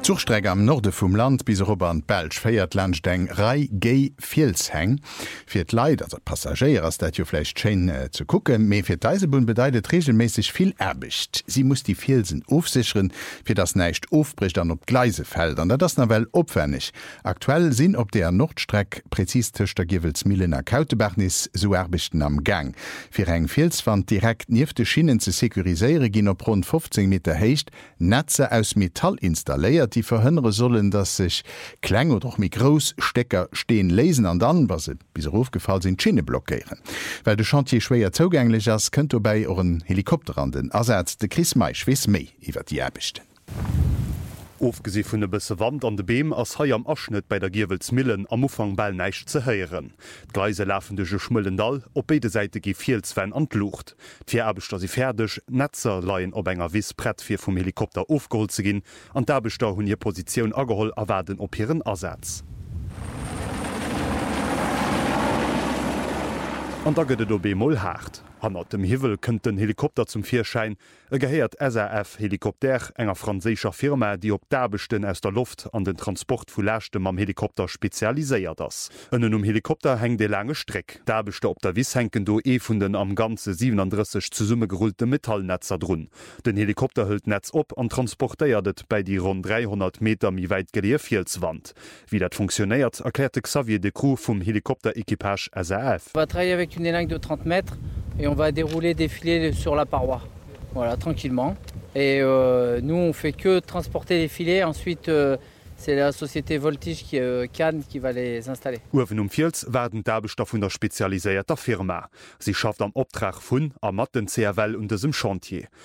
Zugstrecke am Norde vum Land bis ober an Belsch feiert Landsteng Rei Gei Vielsheng. Fir Leiit as Passagier ass dat joflecht Chain zu kucken, méi fir d'Eisebun bedeidet regelmäßig viel erbicht. Sie muss die Vielsen aufsichern, fir das näicht ofbricht an op Gleise fällt, an dat das na well opwennig. Aktuell sinn op der Nordstreck präzis töchter Gewelsmillener Kautebachnis so erbichten am Gang. Fir eng Vilswand direkt nief de Schienen ze sekuriséiere ginn op rund 15 Meter heicht, Netze aus Metall installéiert, die verhënnere sollen, dass sich Kläng oder auch mit Großstecker stehen lesen an dann, was sie bis aufgefallen sind, Schiene blockieren. Weil de Chantier schwer zugänglich ist, könnt ihr bei euren Helikopter an den Ersatz de Chris Meisch wiss mei iwwer die Erbichten. Aufgesi vun de bësse Wand an de Beem ass hai am Aschnitt bei der Giwelsmillen am Ufang ball neicht ze heieren. D'Gleise läfendege Schmëllendal, op beide Seite gi Vielzwen an d'Luucht. D'Vier Abbegter si fertigg, Netzer leiien op enger wiss Brett fir vum Helikopter aufgeholt ze ginn, an d'Abbegter hunn je Positionioun ageholl awerden op hireieren Ersatz. An da gëtt do Bemol hart. Hanner dem Hiwel kënnt den Helikopter zum Vierschein, gehéiert SAF Helikopter enger franzécher Firma, die op d'Abechten aus der Luft an den Transport vu Lächtem am Helikopter spezialiséiert ass. Ënnen Helikopter heng de lange Streck. D'Abechte op der Wiss henken do vun den am ganze 37 zu Summe gerullte Metallnetzer drun. Den Helikopter hëlt Netz op an transportéiertet bei die rund 300 Meter mi weit geleer Vielswand. Wie dat funktionéiert, erklärte Xavier de Croo vum Helikopterequipage SAF. On va travailler avec une élingue de 30 mètres et on va dérouler des filets sur la paroi, voilà, tranquillement. Et nous, on fait que transporter les filets. Ensuite, c'est la société Voltige Cannes qui va les installer. Uwen Vils werden d'Abechter vun der spezialiséierter Firma. Sie schafft am Optrag vun a mat den CRL und desem Chantier.